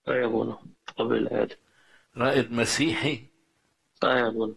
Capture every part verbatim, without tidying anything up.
اه يا ابونا، قبل العيادة. رائد مسيحي؟ اه يا ابونا.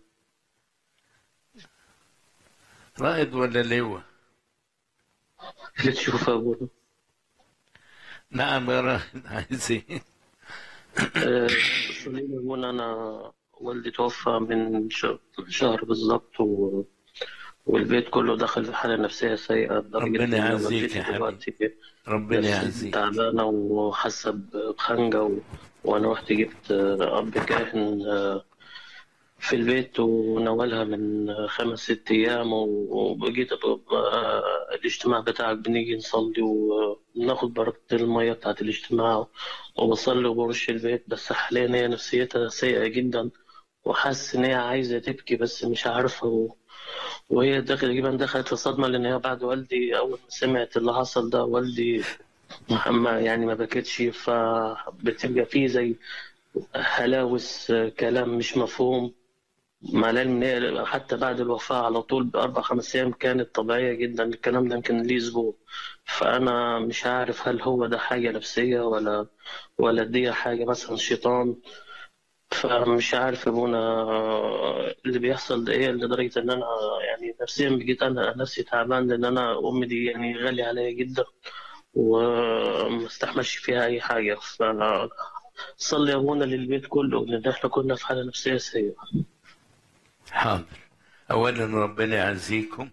رائد ولا لواء؟ اللي تشوفه يا ابونا. نعم يا رائد، عايز ايه؟ آه، صليب يا ابونا، انا والدي توفى من ش- شهر بالظبط و... والبيت كله دخل في حالة نفسية سيئة لدرجة ربنا إن يعزيك والدتي يا حبيبي. دلوقتي ربنا نفسيا يعزيك. تعبانة وحاسة بخنجة و... وأنا رحت جبت آه، أب كاهن آه، في البيت وناولها من خمس ست أيام و- وبقيت أبقى الاجتماع بتاعك بنيجي نصلي وناخد بركة المية بتاعت الاجتماع وبصلي وبرش البيت. بس حاليا هي نفسيتها سيئة جدا وحاسس إن هي عايزة تبكي بس مش عارفة و... وهي داخل تقريبا دخلت في صدمة لأن هي بعد والدي أول ما سمعت اللي حصل ده والدي ما يعني ما بكتش، فبتبقى فيه زي هلاوس كلام مش مفهوم. مع العلم إن هي حتى بعد الوفاة على طول بأربع خمس أيام كانت طبيعية جدا. الكلام ده يمكن ليه أسبوع. فأنا مش عارف هل هو ده حاجة نفسية ولا ولا دي حاجة مثلا شيطان. فمش عارف يا ابونا اللي بيحصل ده ايه لدرجة ان انا يعني نفسيا بقيت انا نفسي تعبان لان انا امي دي يعني غالية عليا جدا وما استحملش فيها اي حاجة. فصلي يا ابونا للبيت كله لان احنا كنا في حالة نفسية سيئة. حاضر. أولا ربنا يعزيكم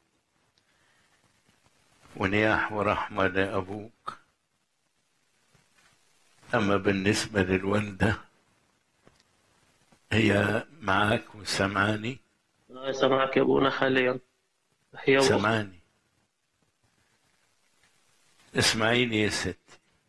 ونياح ورحمة لأبوك. أما بالنسبة للوالدة، هي معاك وسمعاني؟ الله يسامحك يا ابونا حاليا هي واختي. سمعاني. اسمعيني يا ست،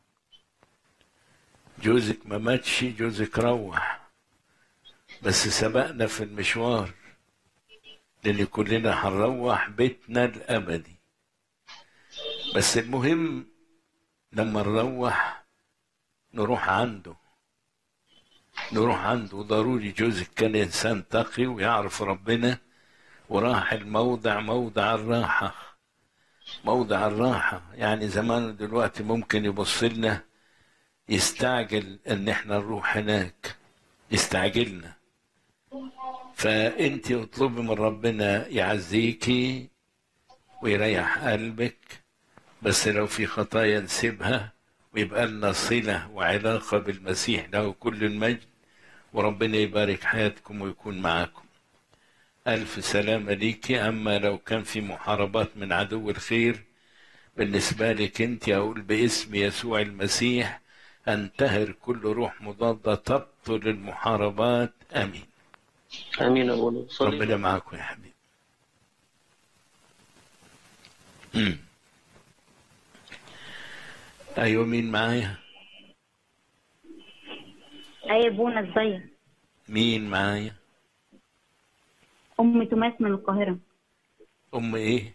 جوزك ما ماتش، جوزك روح، بس سبقنا في المشوار، لأن كلنا هنروح بيتنا الأبدي. بس المهم لما نروح نروح عنده، نروح عنده ضروري. جوزك كان إنسان تقي ويعرف ربنا، وراح الموضع موضع الراحة. موضع الراحة يعني زمان دلوقتي ممكن يبص لنا يستعجل ان احنا نروح هناك، يستعجلنا. فانت اطلبي من ربنا يعزيكي ويريح قلبك، بس لو في خطايا نسيبها ويبقى لنا صلة وعلاقة بالمسيح له كل المجد، وربنا يبارك حياتكم ويكون معاكم. ألف سلامة ليكي. أما لو كان في محاربات من عدو الخير بالنسبة لك أنت، أقول باسم يسوع المسيح أنتهر كل روح مضادة تبطل المحاربات. آمين. امين يا ابونا صلي ربنا لي. معكم يا حبيبي. أمم. أيوة، مين معايا؟ أي بونا ازيك؟ مين معايا؟ أم توماس من القاهرة. أم إيه؟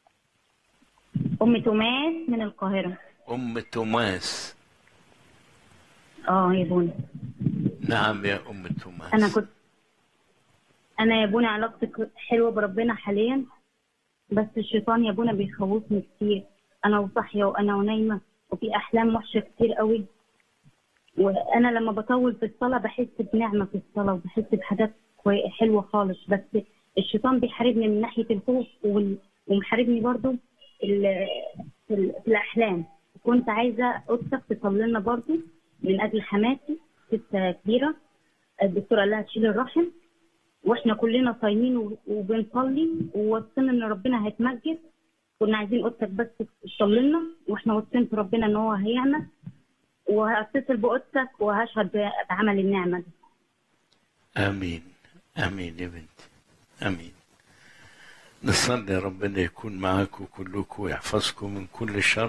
أم توماس من القاهرة. أم توماس. اه يا بونا. نعم يا أم أنا توماس. كنت أنا يا بونا علاقتي حلوة بربنا حاليا، بس الشيطان يا بونا بيخوفني كتير. أنا وصاحية وأنا ونايمة وفي أحلام وحشة كتير قوي. وأنا لما بطول في الصلاة بحس بنعمة في الصلاة وبحس بحاجات كوي- حلوة خالص، بس الشيطان بيحاربني من ناحية الخوف وال- ومحاربني برضو ال- في, ال- في الأحلام. كنت عايزة أختك تصلي لنا برضو من أجل حماتي، ست كبيرة. الدكتورة قال لها تشيل الرحم، واحنا كلنا صايمين و- وبنصلي وواثقين ان ربنا هيتمجد. كنا عايزين اوضتك بس تصلي لنا، واحنا واثقين في ربنا ان هو هيعمل، وهتصل باوضتك وهشهد ب- بعمل النعمه دي. آمين. آمين يا بنتي. آمين. نصلي ربنا يكون معاكم كلكم ويحفظكم من كل شر.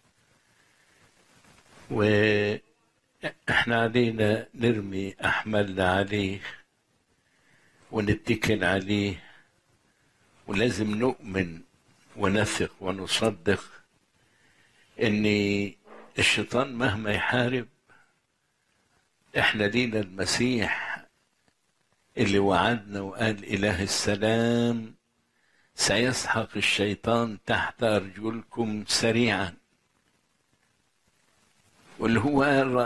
وإحنا علينا نرمي أحمالنا عليه ونتكل عليه، ولازم نؤمن ونثق ونصدق ان الشيطان مهما يحارب، احنا لينا المسيح اللي وعدنا وقال اله السلام سيسحق الشيطان تحت ارجلكم سريعا، واللي هو قال